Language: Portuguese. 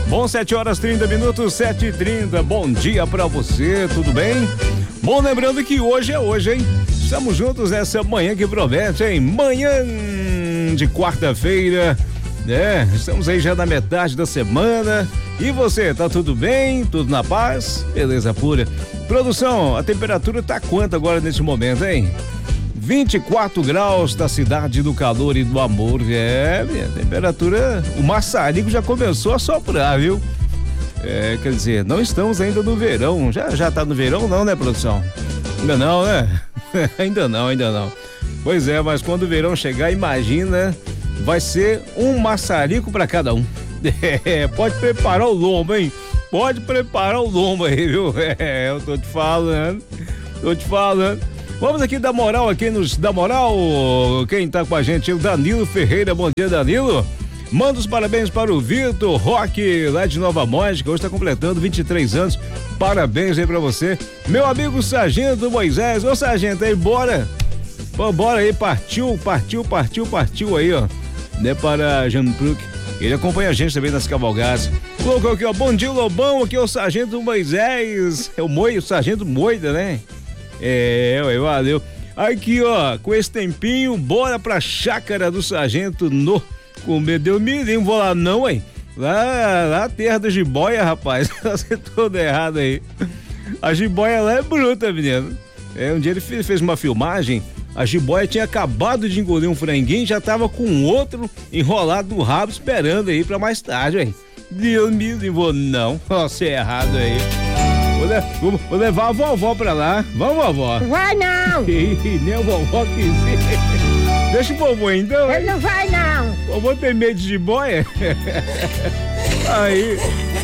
Bom, 7h30, 7h30. Bom dia pra você, tudo bem? Bom, lembrando que hoje é hoje, hein? Estamos juntos nessa manhã que promete, hein? Manhã de quarta-feira, né? Estamos aí já na metade da semana. E você, tá tudo bem? Tudo na paz? Beleza pura. Produção, a temperatura tá quanto agora nesse momento, hein? 24 graus da cidade do calor e do amor. Minha temperatura, o maçarico já começou a soprar, viu? Quer dizer, não estamos ainda no verão. Já tá no verão não, né, produção? Ainda não, né? Ainda não. Pois é, mas quando o verão chegar, imagina, vai ser um maçarico para cada um. Pode preparar o lombo, hein? Pode preparar o lombo aí, viu? Eu tô te falando. Vamos aqui dar moral, quem tá com a gente é o Danilo Ferreira. Bom dia, Danilo. Manda os parabéns para o Vitor Roque, lá de Nova Mónica, hoje tá completando 23 anos. Parabéns aí pra você. Meu amigo Sargento Moisés. Ô, Sargento, aí, bora aí, partiu aí, ó, né, para Janpruc. Ele acompanha a gente também nas cavalgadas. Colocou aqui, ó, bom dia, Lobão, aqui é o Sargento Moisés, é o Sargento Moida, né? Valeu. Aqui, ó, com esse tempinho, bora pra chácara do Sargento no comer. Deu milho, vou lá não, hein? Lá a terra da jiboia, rapaz. Você todo errado aí. A jiboia lá é bruta, menino. Um dia ele fez uma filmagem, a jiboia tinha acabado de engolir um franguinho, já tava com outro enrolado no rabo esperando aí pra mais tarde, hein? Deus me livre, não. Você é errado aí. Vou levar a vovó pra lá. Vamos, vovó. Vai não. Nem a vovó quis. Deixa o vovô então. Ele não vai não. Vovô tem medo de jiboia? Aí,